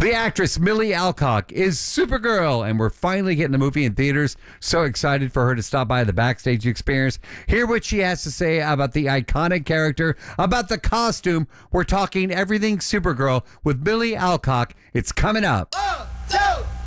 The actress Millie Alcock is Supergirl, and we're finally getting the movie in theaters. So excited for her to stop by the backstage experience. Hear what she has to say about the iconic character, about the costume. We're talking everything Supergirl with Millie Alcock. It's coming up. 1, 2,